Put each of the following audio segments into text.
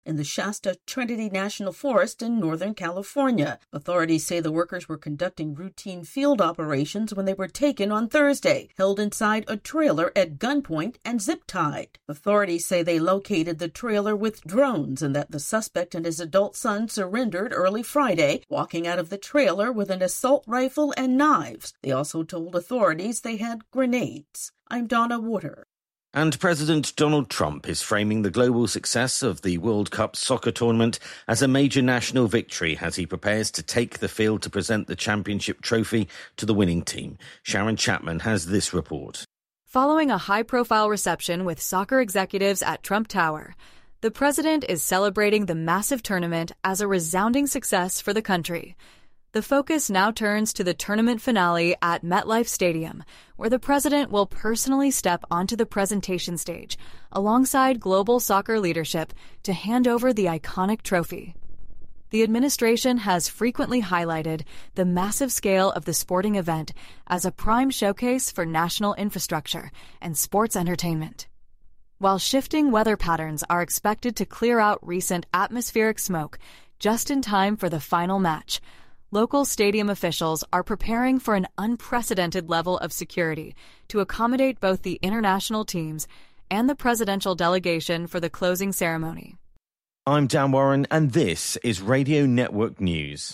in the Shasta Trinity National Forest in Northern California. Authorities say the workers were conducting routine field operations when they were taken on Thursday, held inside a trailer at gunpoint and zip-tied. Authorities say they located the trailer with drones and that the suspect and his adult son surrendered early Friday, walking out of the trailer with an assault rifle and knives. They also told authorities they had grenades. I'm Donna Water. And President Donald Trump is framing the global success of the World Cup soccer tournament as a major national victory as he prepares to take the field to present the championship trophy to the winning team. Sharon Chapman has this report. Following a high-profile reception with soccer executives at Trump Tower, the president is celebrating the massive tournament as a resounding success for the country. The focus now turns to the tournament finale at MetLife Stadium, where the president will personally step onto the presentation stage alongside global soccer leadership to hand over the iconic trophy. The administration has frequently highlighted the massive scale of the sporting event as a prime showcase for national infrastructure and sports entertainment. While shifting weather patterns are expected to clear out recent atmospheric smoke just in time for the final match, local stadium officials are preparing for an unprecedented level of security to accommodate both the international teams and the presidential delegation for the closing ceremony. I'm Dan Warren, and this is Radio Network News.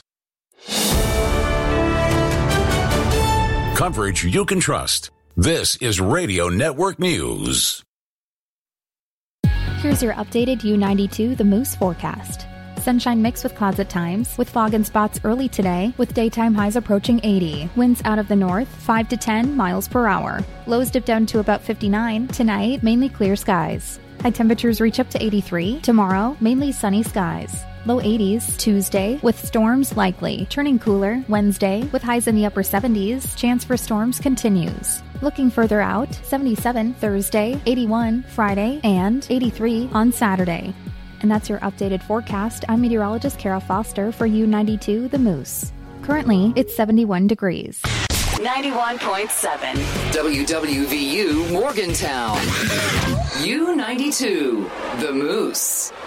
Coverage you can trust. This is Radio Network News. Here's your updated U92 The Moose forecast. Sunshine mixed with clouds at times, with fog and spots early today, with daytime highs approaching 80. Winds out of the north, 5 to 10 miles per hour. Lows dip down to about 59. Tonight, mainly clear skies. High temperatures reach up to 83. Tomorrow, mainly sunny skies. Low 80s Tuesday, with storms likely. Turning cooler Wednesday, with highs in the upper 70s. Chance for storms continues. Looking further out, 77 Thursday, 81 Friday, and 83 on Saturday. And that's your updated forecast. I'm meteorologist Kara Foster for U92 The Moose. Currently, it's 71 degrees. 91.7 WWVU Morgantown. U92 The Moose.